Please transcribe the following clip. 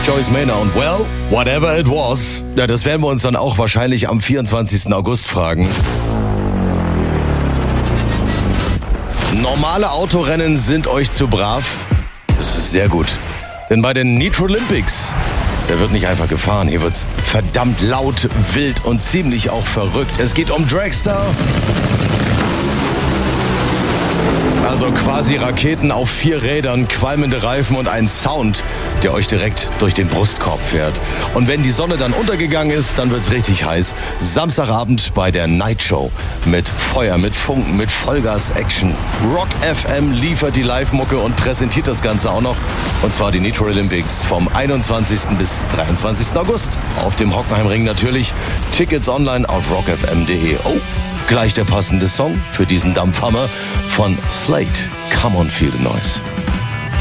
Joyce Maynard und well, whatever it was. Ja, das werden wir uns dann auch wahrscheinlich am 24. August fragen. Normale Autorennen sind euch zu brav. Das ist sehr gut. Denn bei den Nitro Olympics, da wird nicht einfach gefahren. Hier wird's verdammt laut, wild und ziemlich auch verrückt. Es geht um Dragster. Also quasi Raketen auf 4 Rädern, qualmende Reifen und ein Sound, der euch direkt durch den Brustkorb fährt. Und wenn die Sonne dann untergegangen ist, dann wird's richtig heiß. Samstagabend bei der Night Show. Mit Feuer, mit Funken, mit Vollgas-Action. Rock FM liefert die Live-Mucke und präsentiert das Ganze auch noch. Und zwar die Nitro Olympics vom 21. bis 23. August. Auf dem Hockenheimring natürlich. Tickets online auf rockfm.de. Oh, gleich der passende Song für diesen Dampfhammer von Slate. Come on, feel the noise.